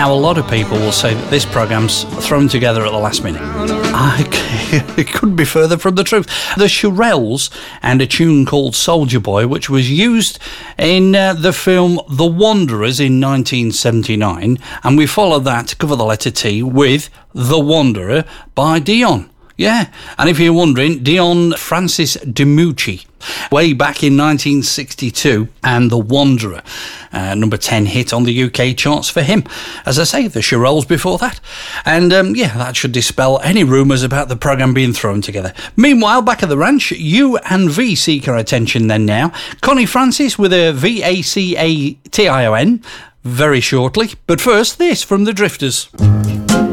Now, a lot of people will say that this programme's thrown together at the last minute. It couldn't be further from the truth. The Shirelles and a tune called Soldier Boy, which was used in the film The Wanderers in 1979, and we followed that to cover the letter T with The Wanderer by Dion. Yeah, and if you're wondering, Dion Francis DiMucci, way back in 1962, and The Wanderer, number 10 hit on the UK charts for him. As I say, the Shirelles before that. And that should dispel any rumours about the programme being thrown together. Meanwhile, back at the ranch, U and V seek our attention then now. Connie Francis with a VACATION very shortly. But first, this from the Drifters.